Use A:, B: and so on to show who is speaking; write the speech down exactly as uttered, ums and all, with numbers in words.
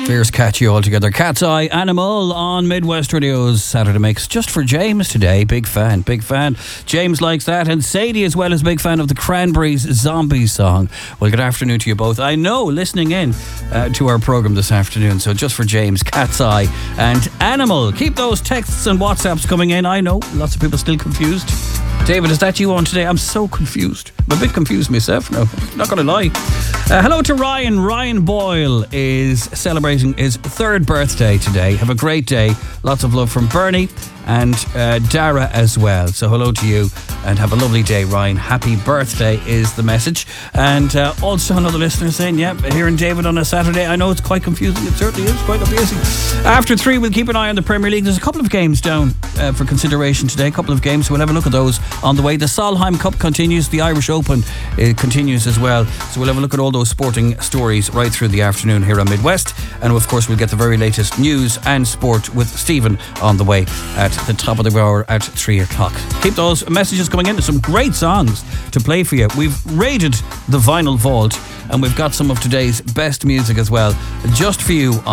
A: Fierce catchy all together. Cat's Eye Animal on Midwest Radio's Saturday Mix. Just for James today. Big fan, big fan. James likes that. And Sadie as well is a big fan of the Cranberries Zombie song. Well, good afternoon to you both. I know, listening in uh, to our programme this afternoon. So just for James, Cat's Eye and Animal. Keep those texts and WhatsApps coming in. I know, lots of people still confused. David, is that you on today? I'm so confused. I'm a bit confused myself now. Not going to lie. Uh, hello to Ryan. Ryan Boyle is celebrating his third birthday today. Have a great day. Lots of love from Bernie and uh, Dara as well. So hello to you and have a lovely day, Ryan. Happy birthday is the message. And uh, also another listener saying, yeah, hearing David on a Saturday. I know it's quite confusing. It certainly is quite confusing. After three, we'll keep an eye on the Premier League. There's a couple of games down uh, for consideration today. A couple of games. So we'll have a look at those on the way. The Solheim Cup continues. The Irish Open uh, continues as well. So we'll have a look at all those sporting stories right through the afternoon here on Midwest. And of course, we'll get the very latest news and sport with Stephen on the way at the top of the hour at three o'clock. Keep those messages coming in. There's some great songs to play for you. We've raided the vinyl vault and we've got some of today's best music as well, just for you.